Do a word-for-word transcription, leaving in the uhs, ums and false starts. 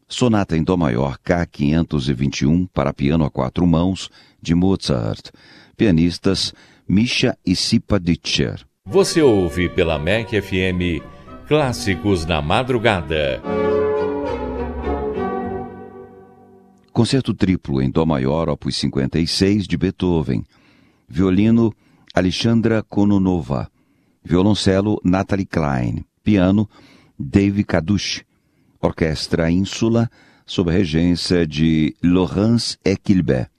Sonata em Dó maior K quinhentos e vinte e um para piano a quatro mãos, de Mozart. Pianistas Misha e Sipa Ditcher. Você ouve pela M E C F M Clássicos na Madrugada. Concerto triplo em Dó maior, opus cinquenta e seis, de Beethoven. Violino, Alexandra Kononova. Violoncelo, Natalie Klein. Piano, Dave Kadush. Orquestra Ínsula, sob regência de Laurence Equilbet.